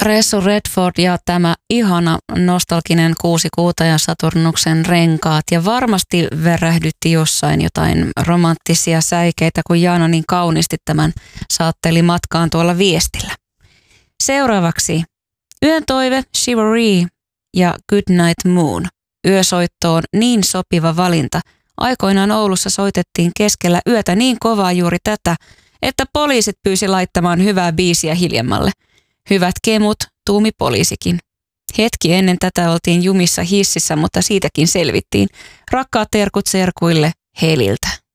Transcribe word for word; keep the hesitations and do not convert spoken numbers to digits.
Ressu Redford ja tämä ihana nostalginen kuusi kuuta ja Saturnuksen renkaat. Ja varmasti värähdytti jossain jotain romanttisia säikeitä, kun Jaana niin kauniisti tämän saatteli matkaan tuolla viestillä. Seuraavaksi Yön toive, Chivalry ja Goodnight Moon. Yösoittoon niin sopiva valinta. Aikoinaan Oulussa soitettiin keskellä yötä niin kovaa juuri tätä, että poliisit pyysi laittamaan hyvää biisiä hiljemmalle. Hyvät kemut, tuumi poliisikin. Hetki ennen tätä oltiin jumissa hississä, mutta siitäkin selvittiin. Rakkaat terkut serkuille Heliltä.